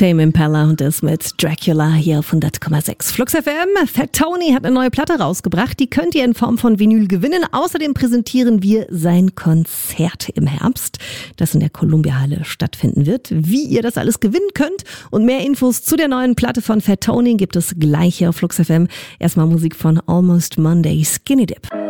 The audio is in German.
Tame Impala und das mit Dracula hier auf 100,6. Flux FM. Fat Tony hat eine neue Platte rausgebracht. Die könnt ihr in Form von Vinyl gewinnen. Außerdem präsentieren wir sein Konzert im Herbst, das in der Columbia-Halle stattfinden wird. Wie ihr das alles gewinnen könnt und mehr Infos zu der neuen Platte von Fat Tony gibt es gleich hier auf Flux FM. Erstmal Musik von Almost Monday, Skinny Dip.